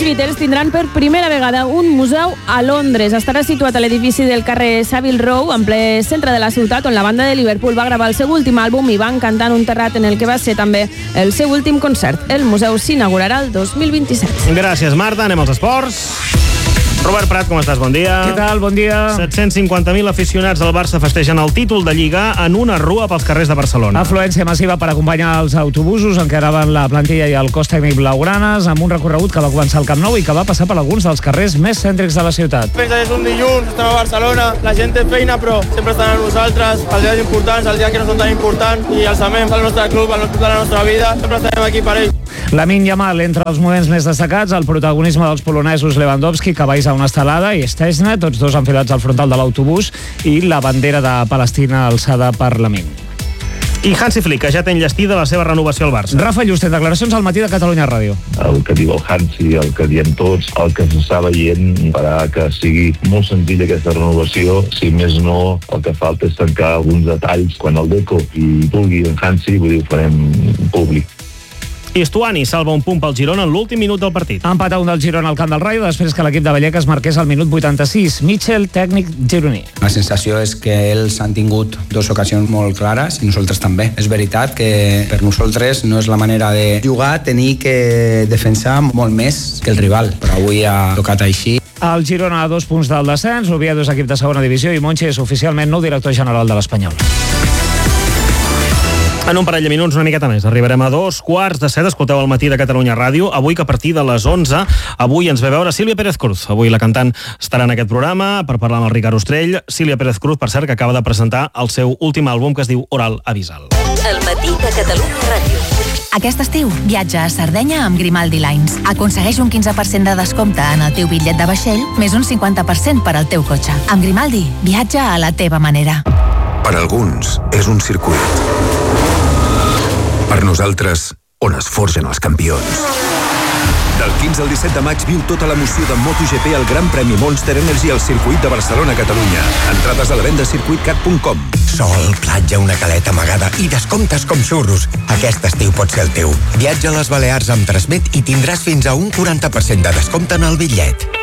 Beatles tindran per primera vegada un museu a Londres. Estarà situat a l'edifici del carrer Savile Row, en ple centre de la ciutat, on la banda de Liverpool va gravar el seu últim àlbum i van cantar en un terrat en el que va ser també el seu últim concert. El museu s'inaugurarà el 2027. Gràcies, Marta. Anem als esports. Robert Prat, com estàs? Bon dia. Què tal? Bon dia. 750.000 aficionats del Barça festegen el títol de Lliga en una rua pels carrers de Barcelona. Afluència massiva per acompanyar els autobusos en què anaven la plantilla i el cos tècnic blaugranes, amb un recorregut que va començar al Camp Nou i que va passar per alguns dels carrers més cèntrics de la ciutat. És un dilluns, estem a Barcelona, la gent té feina, però sempre estan amb nosaltres, els dies importants, els dies que no són tan importants, i els amem del nostre club, el club de la nostra vida, sempre estarem aquí per ells. Lamine Yamal, entre els moments més destacats, el protagonisme dels polonesos Lewandowski, que va a una estelada, i Szczesny, tots dos enfilats al frontal de l'autobús, i la bandera de Palestina alçada per Lamine. I Hansi Flick, que ja té enllestida la seva renovació al Barça. Rafa Juste, declaracions al matí de Catalunya Ràdio. El que diu el Hansi, el que diem tots, el que s'està veient farà que sigui molt senzilla aquesta renovació. Si més no, el que falta és tancar alguns detalls. Quan el Deco i vulgui en Hansi, vull dir, ho farem públic. I Stuani salva un punt pel Girona en l'últim minut del partit. Empat a un del Girona al camp del Rayo després que l'equip de Vallecas marqués al minut 86. Mitchell, tècnic gironí. La sensació és que ells han tingut dues ocasions molt clares i nosaltres també. És veritat que per nosaltres no és la manera de jugar, tenir que defensar molt més que el rival, però avui ha tocat així. El Girona a 2 punts del descens, Oviedo és equip de segona divisió i Monchi és oficialment nou director general de l'Espanyol. En un parell de minuts, una miqueta més. Arribarem a 2:15. Escolteu el matí de Catalunya Ràdio. Avui, que a partir de les 11, avui ens ve veure Sílvia Pérez Cruz. Avui la cantant estarà en aquest programa per parlar amb el Ricard Ostrell. Sílvia Pérez Cruz, per cert, que acaba de presentar el seu últim àlbum, que es diu Oral Avisal. El matí de Catalunya Ràdio. Aquest estiu, viatja a Sardenya amb Grimaldi Lines. Aconsegueix un 15% de descompte en el teu bitllet de vaixell, més un 50% per al teu cotxe. Amb Grimaldi, viatja a la teva manera. Per alguns, és un circuit. Per nosaltres, on es forgen els campions. Del 15 al 17 de maig viu tota l'emoció de MotoGP al Gran Premi Monster Energy al circuit de Barcelona-Catalunya. Entrades a la venda a circuitcat.com. Sol, platja, una caleta amagada i descomptes com xurros. Aquest estiu pot ser el teu. Viatja a les Balears amb Transmet i tindràs fins a un 40% de descompte en el bitllet.